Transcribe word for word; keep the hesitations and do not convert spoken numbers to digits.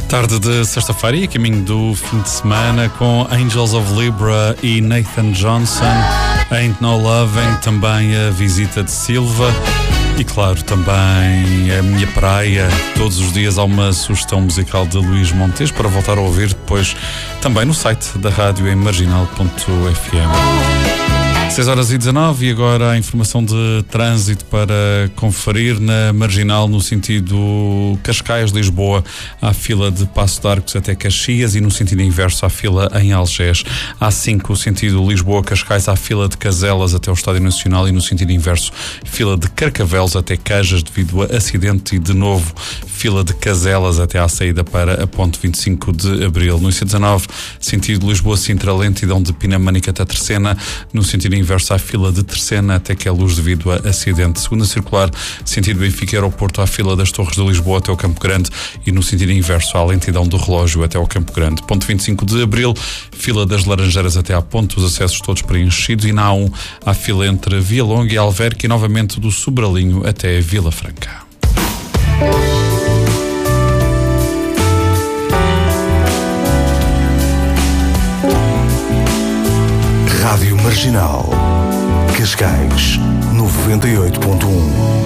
Tarde de sexta-feira e a caminho do fim de semana com Angels of Libra e Nathan Johnson, Ain't No Loving, também a visita de Silva e, claro, também a minha praia. Todos os dias há uma sugestão musical de Luís Montes para voltar a ouvir depois também no site da rádio em marginal ponto f m. seis horas e dezanove e agora a informação de trânsito para conferir na Marginal no sentido Cascais-Lisboa, à fila de Passo de Arcos até Caxias e no sentido inverso à fila em Algés. A cinco, o sentido Lisboa-Cascais, à fila de Caselas até o Estádio Nacional e no sentido inverso fila de Carcavelos até Cajas devido a acidente e de novo fila de Caselas até à saída para a ponte vinte e cinco de Abril. No I C dezanove, sentido Lisboa-Sintra, lentidão de Pinamânica até Terceira, no sentido inverso à fila de Terceira até que é luz devido a acidente. Segunda circular, sentido Benfica-Aeroporto, à fila das Torres de Lisboa até o Campo Grande e no sentido inverso à lentidão do relógio até ao Campo Grande. Ponte vinte e cinco de Abril, fila das Laranjeiras até à ponte, os acessos todos preenchidos e na A um, à fila entre Via Longa e Alverque e novamente do Sobralinho até Vila Franca. Rádio Marginal, Cascais, noventa e oito ponto um.